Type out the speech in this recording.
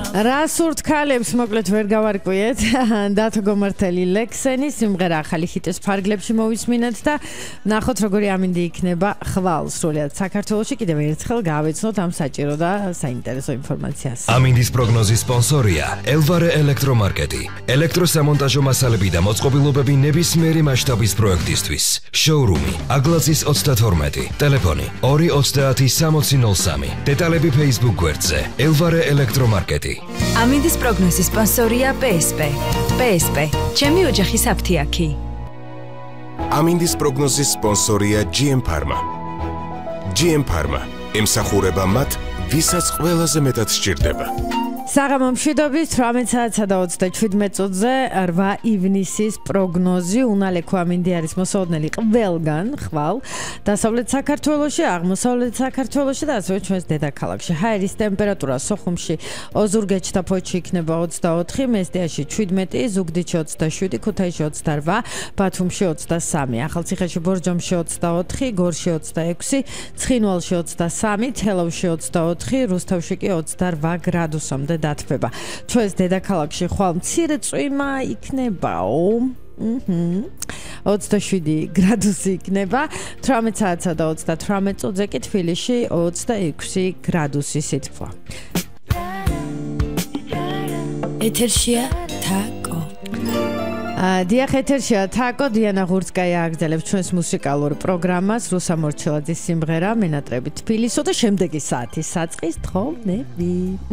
რა სურთ ქალებს მოკლედ ვერ გავარკვიეთ დათო გომართელი ლექსენი სიმღერა ახალი ჰიტის ფარგლებში მოვისმინეთ და ნახოთ როგორი ამინდი იქნება ხვალ სრულად საქართველოში კიდევ ერთხელ გავეცნოთ ამ საჭირო და საინტერესო ინფორმაციას ამინდის პროგნოზის სპონსორია ელვარე ელექტრომარკეტი ელექტროსამონტაჟო მასალები და მოწყობილობები ნებისმიერი მასშტაბის პროექტისთვის შოურუმი აგლაძის 32 ტელეფონი 230 დეტალები Facebook გვერდზე ელვარე ელექტრომარკეტი ამინდის პროგნოზის სპონსორია PSP. PSP. ჩემი ოჯახის აფთიაქი. ამინდის პროგნოზის სპონსორია GM Pharma. GM Pharma ემსახურება მათ, ვისაც ყველაზე მეტად სჭირდება. საღამო მშვიდობით 18 საათსა და 37 წუთზე 8 ივნისის პროგნოზი უნალექო ამინდი არის მოსაოდნელი ყველგან ხვალ დასავლეთ საქართველოში აღმოსავლეთ საქართველოში და ასევე ჩვენს დედაქალაქში ჰაერის ტემპერატურა სოხუმში ოზურგეთში და ფოთში იქნება 24 მესტიაში 17 ზუგდიდში 27 ქუთაისში 28 ბათუმში 23 ახალციხეში ბორჯომში 24 გორში 26 ცხინვალში 23 თელავში 24 რუსთავში კი 28 გრადუსამდე დათბება. ჩვენს დედაქალაქში ხვალ მცირე წვიმა იქნებაო. 27 გრადუსი იქნება 18 საათსა და 38 წუთზე კი თბილისში 26 გრადუსი სითბო. ეთერშია თაკო. დიახ ეთერშია თაკო დიანა ღურცკაია აგრძელებს ჩვენს მუსიკალურ პროგრამას რუსა მორჩილაძის სიმღერა მენატრები თბილისო და შემდეგი საათის საწყის თხოვნები.